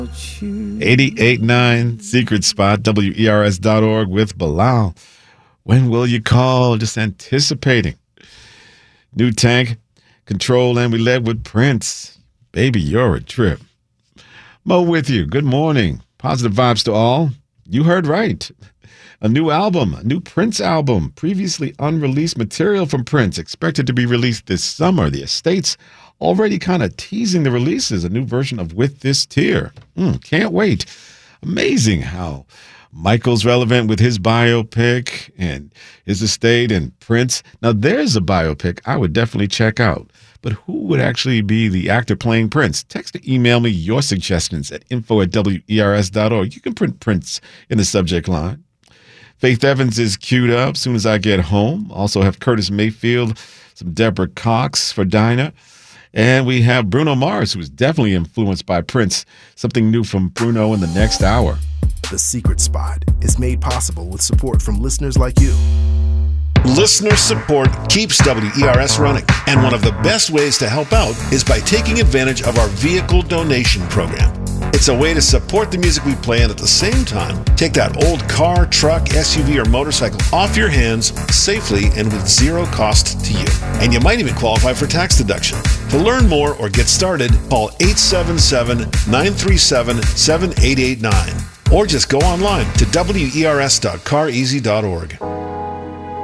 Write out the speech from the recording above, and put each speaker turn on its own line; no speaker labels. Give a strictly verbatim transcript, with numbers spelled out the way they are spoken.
eighty-eight point nine Secret Spot, W E R S dot org with Bilal. When will you call? Just anticipating. New Tank, Control, and we led with Prince. Baby, you're a trip. Mo with you. Good morning. Positive vibes to all. You heard right. A new album, a new Prince album, previously unreleased material from Prince, expected to be released this summer. The estate's already kind of teasing the releases, a new version of With This Tear. Mm, can't wait. Amazing how Michael's relevant with his biopic and his estate and Prince. Now, there's a biopic I would definitely check out. But who would actually be the actor playing Prince? Text or email me your suggestions at info at W E R S dot org. You can print Prince in the subject line. Faith Evans is queued up as soon as I get home. Also have Curtis Mayfield, some Deborah Cox for Dinah. And we have Bruno Mars, who is definitely influenced by Prince. Something new from Bruno in the next hour.
The Secret Spot is made possible with support from listeners like you.
Listener support keeps W E R S running, and one of the best ways to help out is by taking advantage of our vehicle donation program. It's a way to support the music we play and at the same time take that old car, truck, S U V, or motorcycle off your hands safely and with zero cost to you. And you might even qualify for tax deduction. To learn more or get started, call eight seven seven, nine three seven, seven eight eight nine or just go online to W E R S dot car easy dot org.